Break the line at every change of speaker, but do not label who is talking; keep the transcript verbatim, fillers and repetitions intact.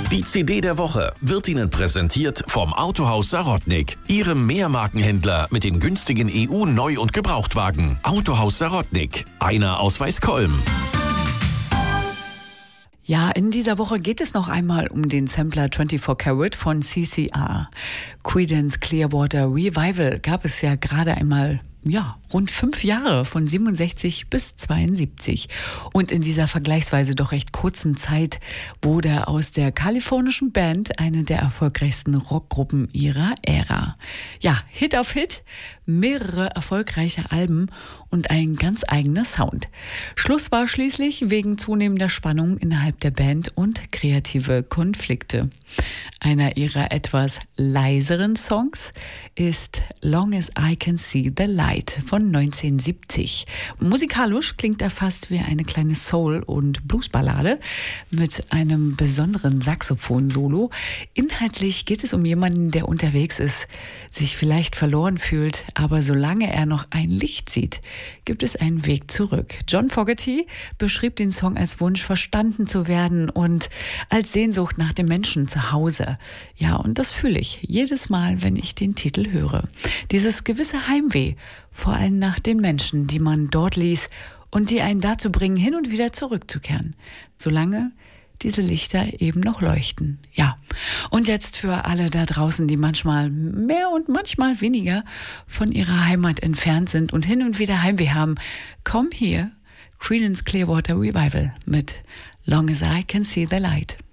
Die C D der Woche wird Ihnen präsentiert vom Autohaus Sarotnik, Ihrem Mehrmarkenhändler mit den günstigen E U-Neu- und Gebrauchtwagen. Autohaus Sarotnik, einer aus Weißkolm.
Ja, in dieser Woche geht es noch einmal um den Sampler vierundzwanzig Karat von C C R. Creedence Clearwater Revival gab es ja gerade einmal, ja, rund fünf Jahre, von siebenundsechzig bis zweiundsiebzig. Und in dieser vergleichsweise doch recht kurzen Zeit wurde aus der kalifornischen Band eine der erfolgreichsten Rockgruppen ihrer Ära. Ja, Hit auf Hit, mehrere erfolgreiche Alben und ein ganz eigener Sound. Schluss war schließlich wegen zunehmender Spannung innerhalb der Band und kreative Konflikte. Einer ihrer etwas leiseren Songs ist Long as I Can See the Light von neunzehnhundertsiebzig. Musikalisch klingt er fast wie eine kleine Soul- und Bluesballade mit einem besonderen Saxophon-Solo. Inhaltlich geht es um jemanden, der unterwegs ist, sich vielleicht verloren fühlt, aber solange er noch ein Licht sieht, gibt es einen Weg zurück. John Fogerty beschrieb den Song als Wunsch, verstanden zu werden und als Sehnsucht nach dem Menschen zu Hause. Ja, und das fühle ich jedes Mal, wenn ich den Titel höre. Dieses gewisse Heimweh, vor allem nach den Menschen, die man dort ließ und die einen dazu bringen, hin und wieder zurückzukehren. Solange diese Lichter eben noch leuchten. Ja, und jetzt für alle da draußen, die manchmal mehr und manchmal weniger von ihrer Heimat entfernt sind und hin und wieder Heimweh haben, komm hier, Creedence Clearwater Revival mit Long as I Can See the Light.